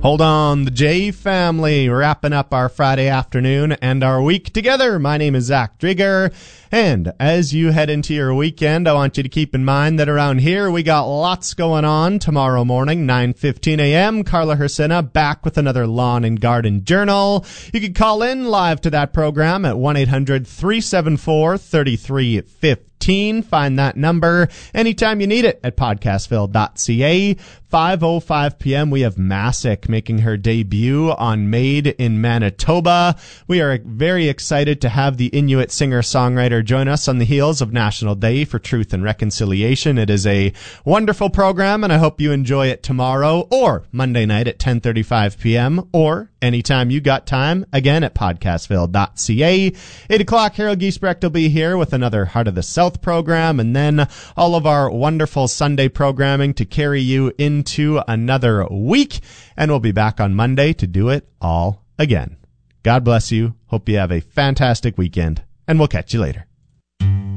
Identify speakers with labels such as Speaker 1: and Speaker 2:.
Speaker 1: Hold on, the J family, wrapping up our Friday afternoon and our week together. My name is Zach Drieger, and as you head into your weekend, I want you to keep in mind that around here we got lots going on. Tomorrow morning, 9:15 a.m., Carla Hersina back with another Lawn and Garden Journal. You can call in live to that program at 1-800-374-3315. Find that number anytime you need it at podcastville.ca. 5:05 p.m. we have Masik making her debut on Made in Manitoba. We are very excited to have the Inuit singer-songwriter join us on the heels of National Day for Truth and Reconciliation. It is a wonderful program, and I hope you enjoy it tomorrow or Monday night at 10:35 p.m. or anytime you got time, again at podcastville.ca. 8 o'clock, Harold Giesbrecht will be here with another Heart of the South program, and then all of our wonderful Sunday programming to carry you into another week, and we'll be back on Monday to do it all again. God bless you. Hope you have a fantastic weekend, and we'll catch you later.